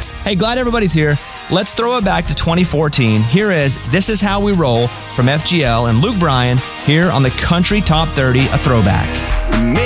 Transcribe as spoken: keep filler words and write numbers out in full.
hits. Hey, glad everybody's here. Let's throw it back to twenty fourteen. Here is This Is How We Roll from F G L and Luke Bryan here on the Country Top thirty, a throwback.